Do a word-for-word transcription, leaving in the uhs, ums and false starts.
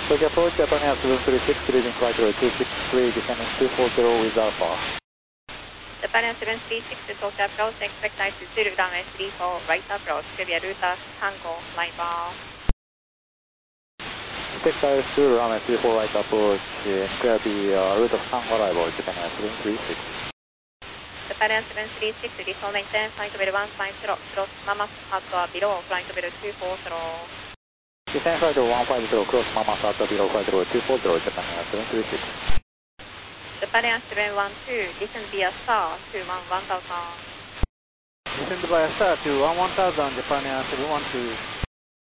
Tokyo approach, Japan Air seven three six, leading flight level two six three, descending two four zero with Alpha. Japan Air seven three six, Tokyo approach, expect I two zero, runway three four, right approach, Trivia Ruta, Tango, line bar. Expect I two, runway three four, right approach, and clear the uh, route of Tango arrival, Japan Air seven three six. Japan Air seven three six, default maintain, flight level one five zero, cross Mama at below, flight level two four zero. Descend flight level one five zero, cross Mama at below, flight level two four zero, Japan Air seven three six. Japan Air seven one two, descend via star to one one thousand. Descend via star to one one thousand, Japan Air seven one two.